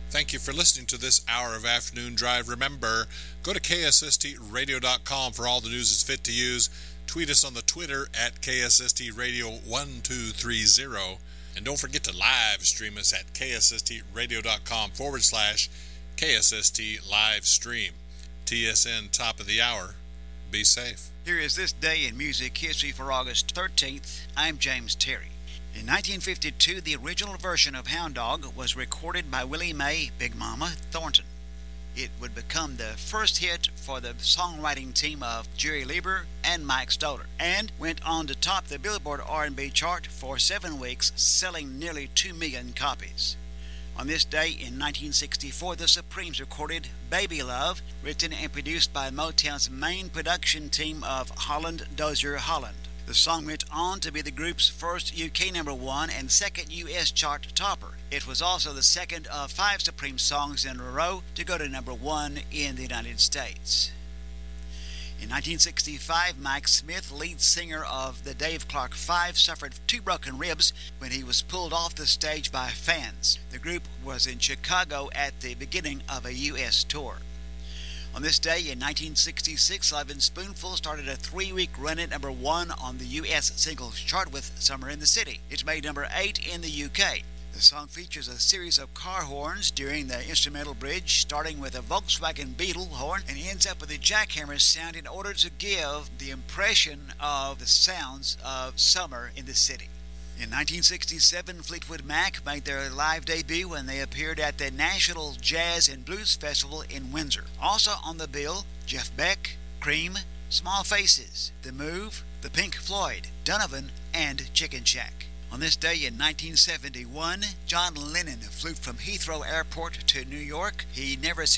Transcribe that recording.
Thank you for listening to this hour of Afternoon Drive. Remember, go to KSSTradio.com for all the news that's fit to use. Tweet us on the Twitter at KSSTradio1230. And don't forget to live stream us at KSSTradio.com/KSST live stream. TSN top of the hour. Be safe. Here is this day in music history for August 13th. I'm James Terry. In 1952, the original version of Hound Dog was recorded by Willie Mae Big Mama Thornton. It would become the first hit for the songwriting team of Jerry Leiber and Mike Stoller, and went on to top the Billboard R&B chart for 7 weeks, selling nearly 2 million copies. On this day in 1964, the Supremes recorded Baby Love, written and produced by Motown's main production team of Holland Dozier Holland. The song went on to be the group's first UK number 1 and second US chart topper. It was also the second of 5 Supreme songs in a row to go to number 1 in the United States. In 1965, Mike Smith, lead singer of the Dave Clark Five, suffered 2 broken ribs when he was pulled off the stage by fans. The group was in Chicago at the beginning of a U.S. tour. On this day in 1966, Lovin' Spoonful started a 3-week run at number 1 on the U.S. singles chart with Summer in the City. It made number 8 in the UK. The song features a series of car horns during the instrumental bridge, starting with a Volkswagen Beetle horn and ends up with a jackhammer sound in order to give the impression of the sounds of summer in the city. In 1967, Fleetwood Mac made their live debut when they appeared at the National Jazz and Blues Festival in Windsor. Also on the bill, Jeff Beck, Cream, Small Faces, The Move, The Pink Floyd, Donovan, and Chicken Shack. On this day in 1971, John Lennon flew from Heathrow Airport to New York. He never